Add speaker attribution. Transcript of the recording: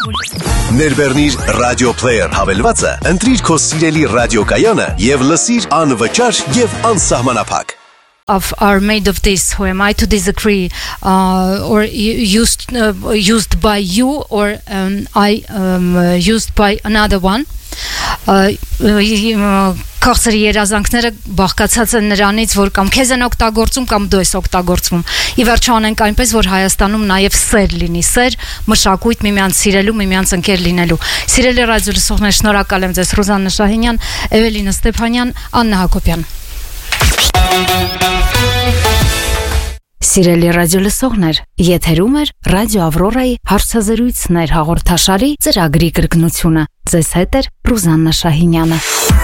Speaker 1: Ներբեռնիր Radio Player հավելվածը, ընտրիր քո սիրելի ռադիոկայանը եւ լսիր անվճար եւ անսահմանափակ.
Speaker 2: Of are made of this. Who am I to disagree? Or used by you, or I used by another one. Քաղցրի երազանքները բաղկացած են նրանից, որ կամ քեզ են օգտագործում, կամ դու ես օգտագործվում։ Ի վերջո անենք այնպես, որ Հայաստանում նաև սեր լինի, սեր, մշակույթ, միմյանց սիրելու, միմյանց ընկեր լինելու։ Սիրելի ռադիոլսողներ, շնորհակալ եմ ձեզ, Ռուզաննա Շահինյան, Էվելինա Ստեփանյան, Աննա Հակոբյան։ Սիրելի ռադիոլսողներ, եթերում էր Ռադիո Ավրորայի հարցազրույցներ հաղորդաշարի ծրագրի կրկնությունը։ Ձեզ հետ է Ռուզաննա Շահինյանը։